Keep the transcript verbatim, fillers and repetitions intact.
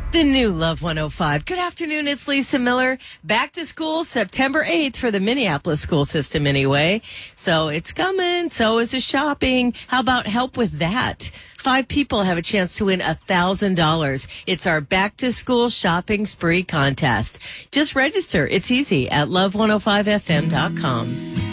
The new Love one oh five. Good afternoon, it's Lisa Miller. Back to school September eighth for the Minneapolis school system anyway. So it's coming. So is the shopping. How about help with that? Five people have a chance to win one thousand dollars. It's our back to school shopping spree contest. Just register. It's easy at love one oh five f m dot com.